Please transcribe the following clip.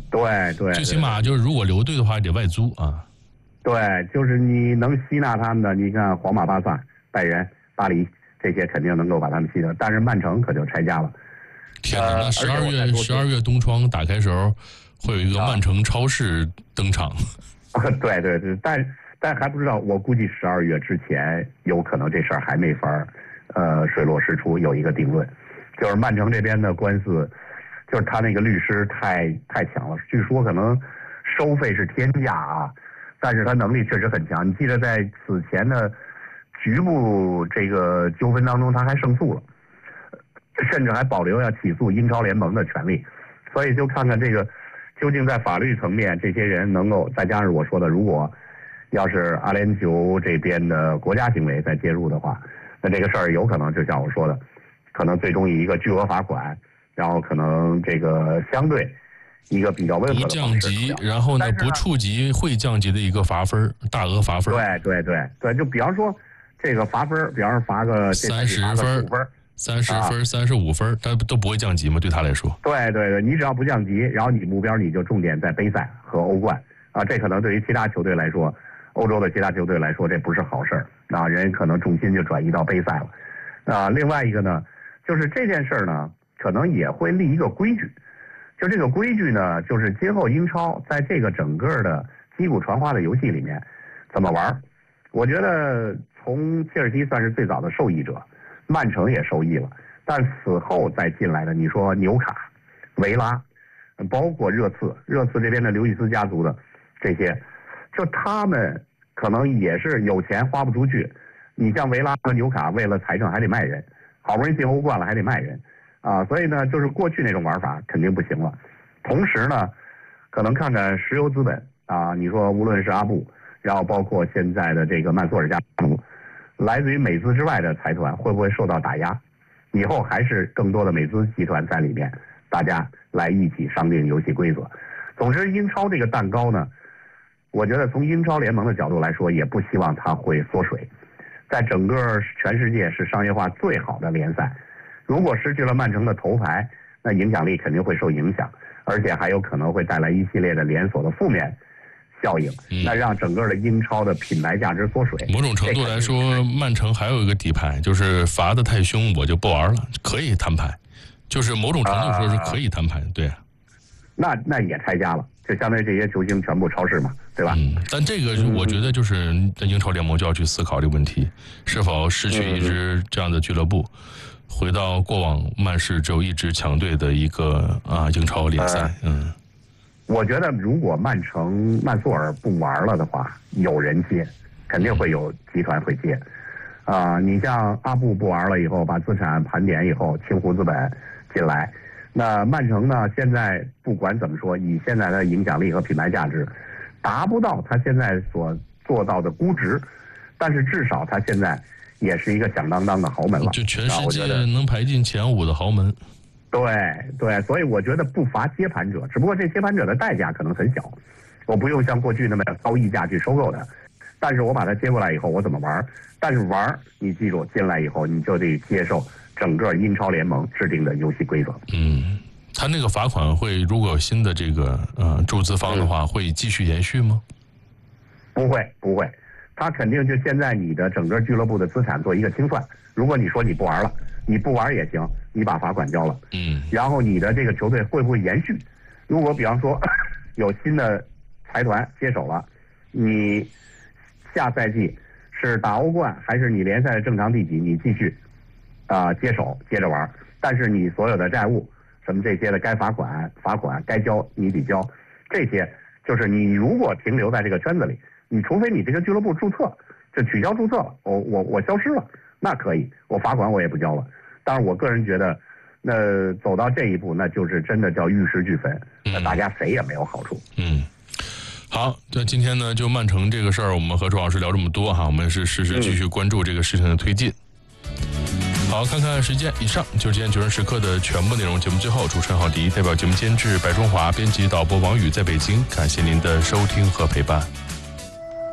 对对， 最起码就是如果留队的话，也得外租啊。 对，就是你能吸纳他们的，你看皇马、巴萨、拜仁、巴黎这些肯定能够把他们吸纳，但是曼城可就拆家了。 天哪，那12月冬窗打开时候，会有一个曼城超市登场。 对对对，但还不知道，我估计12月之前有可能这事儿还没法水落石出，有一个定论。就是曼城这边的官司，就是他那个律师太强了，据说可能收费是天价啊，但是他能力确实很强。你记得在此前的局部这个纠纷当中，他还胜诉了，甚至还保留要起诉英超联盟的权利。所以就看看这个究竟在法律层面，这些人能够再加上我说的，如果要是阿联酋这边的国家行为再介入的话，那这个事儿有可能就像我说的，可能最终以一个巨额罚款，然后可能这个相对一个比较温和的不降级，然后呢不触及会降级的一个罚分，大额罚分。 对，就比方说这个罚分，比方说罚个 30分、30分、35分，他都不会降级吗？对他来说。 对，你只要不降级，然后你目标你就重点在杯赛和欧冠啊，这可能对于其他球队来说，欧洲的其他球队来说，这不是好事儿啊，人可能重心就转移到杯赛了啊。另外一个呢，就是这件事儿呢，可能也会立一个规矩，就这个规矩呢，就是今后英超在这个整个的击鼓传花的游戏里面怎么玩。我觉得从切尔西算是最早的受益者，曼城也受益了，但此后再进来的，你说纽卡、维拉，包括热刺这边的刘易斯家族的这些，就他们可能也是有钱花不出去。你像维拉和纽卡，为了财政还得卖人，好不容易进欧冠了还得卖人啊，所以呢，就是过去那种玩法肯定不行了。同时呢，可能看看石油资本啊，你说无论是阿布，然后包括现在的这个曼索尔家族，来自于美资之外的财团会不会受到打压？以后还是更多的美资集团在里面，大家来一起商定游戏规则。总之，英超这个蛋糕呢，我觉得从英超联盟的角度来说，也不希望它会缩水。在整个全世界是商业化最好的联赛，如果失去了曼城的头牌，那影响力肯定会受影响，而且还有可能会带来一系列的连锁的负面效应，那让整个的英超的品牌价值缩水。 某种程度来说，曼城还有一个底牌，就是罚得太凶，我就不玩了，可以摊牌，就是某种程度说是可以摊牌，对。 那也拆家了，就相当于这些球星全部超市嘛，对吧？ 但这个我觉得就是英超联盟就要去思考这个问题，是否失去一支这样的俱乐部，回到过往曼市只有一支强队的一个英超联赛。 我觉得如果曼索尔不玩了的话，有人接，肯定会有集团会接。你像阿布不玩了以后，把资产盘点以后，清湖资本进来。那曼城呢？现在不管怎么说，以现在的影响力和品牌价值，达不到他现在所做到的估值，但是至少他现在也是一个响当当的豪门了， 就全世界能排进前5的豪门。 对，所以我觉得不乏接盘者，只不过这接盘者的代价可能很小，我不用像过去那么高溢价去收购它，但是我把它接过来以后，我怎么玩？但是玩，你记住，进来以后你就得接受整个英超联盟制定的游戏规则。 他那个罚款会，如果有新的这个注资方的话，会继续延续吗？ 不会，他肯定就现在你的整个俱乐部的资产做一个清算。如果你说你不玩了，你不玩也行，你把罚款交了，然后你的这个球队会不会延续？如果比方说有新的财团接手了，你下赛季是打欧冠还是你联赛的正常第几，你继续接手接着玩，但是你所有的债务什么这些的该罚款该交你得交，这些就是你如果停留在这个圈子里，你除非你这个俱乐部注册就取消注册了，我消失了，那可以，我罚款我也不交了。当然我个人觉得那走到这一步，那就是真的叫玉石俱焚，那大家谁也没有好处。 好，那今天呢就曼城这个事儿，我们和周老师聊这么多哈，我们是实时继续关注这个事情的推进。好，看看时间，以上就是今天9人时刻的全部内容。节目最后，主持人郝迪代表节目监制白中华，编辑导播王宇在北京，感谢您的收听和陪伴。